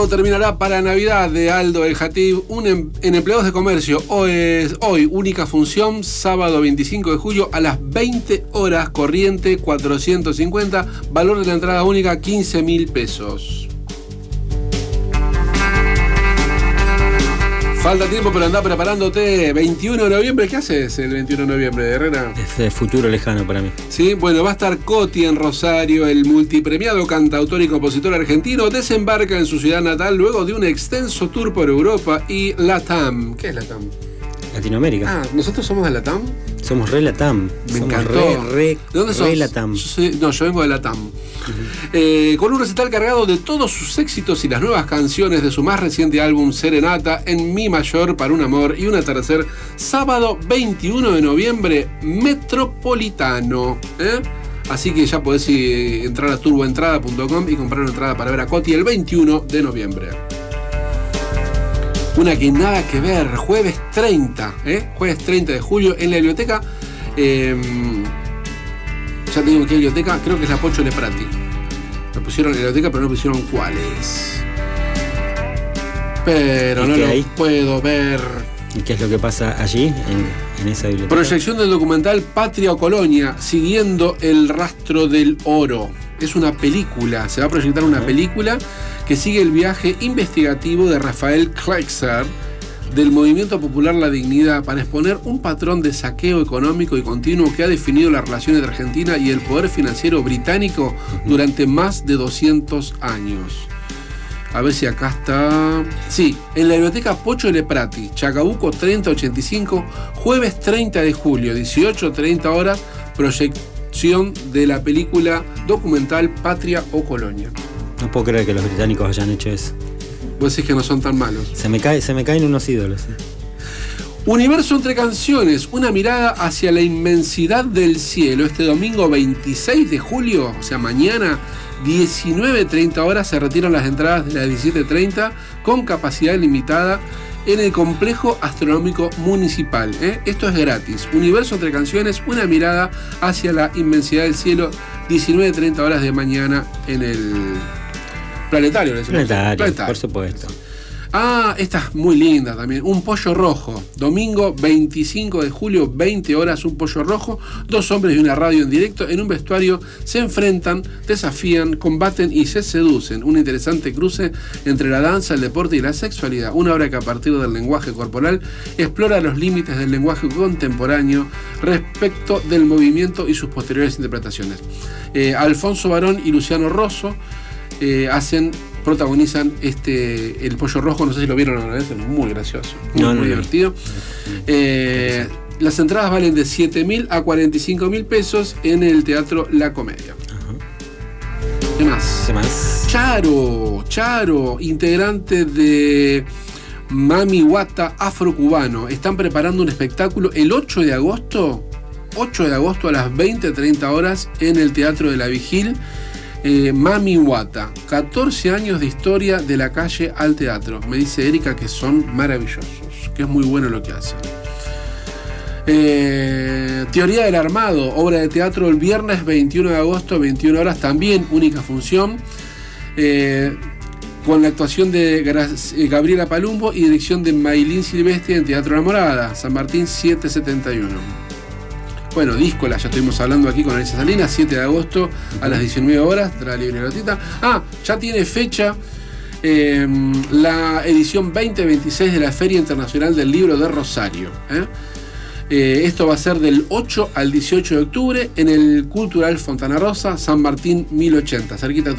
Terminará para Navidad de Aldo El Jatib en Empleados de Comercio. Hoy, única función, sábado 25 de julio a las 20 horas, corriente 450, valor de la entrada única 15.000 pesos. Falta tiempo, pero andá preparándote. 21 de noviembre, ¿qué haces el 21 de noviembre, Herrera? Es futuro lejano para mí. Sí, bueno, va a estar Coti en Rosario. El multipremiado cantautor y compositor argentino desembarca en su ciudad natal luego de un extenso tour por Europa y LATAM. ¿Qué es LATAM? Latinoamérica. Ah, ¿nosotros somos de LATAM? Somos re LATAM. Me somos encantó. ¿De dónde sos? Re LATAM. Yo vengo de LATAM. Con un recital cargado de todos sus éxitos y las nuevas canciones de su más reciente álbum Serenata en Mi Mayor para un Amor y un Atardecer, sábado 21 de noviembre, Metropolitano. Así que ya podés entrar a turboentrada.com y comprar una entrada para ver a Coti el 21 de noviembre. Una que nada que ver, jueves 30 de julio en la biblioteca. Ya te digo qué biblioteca, creo que es la Pocho Leprati. Me pusieron en la biblioteca, pero no pusieron cuál es. Pero no lo puedo ver. ¿Y qué es lo que pasa allí, en esa biblioteca? Proyección del documental Patria o Colonia, siguiendo el rastro del oro. Es una película, se va a proyectar una película que sigue el viaje investigativo de Rafael Kleixer del Movimiento Popular La Dignidad para exponer un patrón de saqueo económico y continuo que ha definido la relación entre Argentina y el poder financiero británico durante más de 200 años. A ver si acá está. Sí, en la biblioteca Pocho Leprati, Chacabuco 3085, jueves 30 de julio, 18:30 horas, proyección de la película documental Patria o Colonia. No puedo creer que los británicos hayan hecho eso. Vos decís que no son tan malos. Se me caen unos ídolos. Universo entre canciones, una mirada hacia la inmensidad del cielo. Este domingo 26 de julio, o sea mañana, 19:30 horas, se retiran las entradas de las 17:30 con capacidad limitada en el Complejo Astronómico Municipal. Esto es gratis. Universo entre canciones, una mirada hacia la inmensidad del cielo, 19:30 horas de mañana en el Planetario. Planetario, por supuesto. Ah, esta es muy linda también. Un pollo rojo. Domingo 25 de julio, 20 horas, un pollo rojo. Dos hombres y una radio en directo en un vestuario se enfrentan, desafían, combaten y se seducen. Un interesante cruce entre la danza, el deporte y la sexualidad. Una obra que a partir del lenguaje corporal explora los límites del lenguaje contemporáneo respecto del movimiento y sus posteriores interpretaciones. Alfonso Barón y Luciano Rosso protagonizan el pollo rojo. No sé si lo vieron alguna vez, es muy gracioso, muy divertido. Las entradas valen de 7.000 a 45.000 pesos en el Teatro La Comedia. ¿Qué más? Charo, integrante de Mami Wata Afrocubano, están preparando un espectáculo el 8 de agosto a las 20:30 horas en el Teatro de la Vigil. Mami Wata, 14 años de historia de la calle al teatro. Me dice Erika que son maravillosos, que es muy bueno lo que hacen. Teoría del Armado, obra de teatro el viernes 21 de agosto, 21 horas, también única función, con la actuación de Gabriela Palumbo y dirección de Maylin Silvestre en Teatro La Morada, San Martín 771. Bueno, Díscola, ya estuvimos hablando aquí con Alicia Salinas, 7 de agosto a las 19 horas, de la libre gratuita. Ya tiene fecha la edición 2026 de la Feria Internacional del Libro de Rosario. Esto va a ser del 8 al 18 de octubre en el Cultural Fontana Rosa, San Martín 1080, cerquita de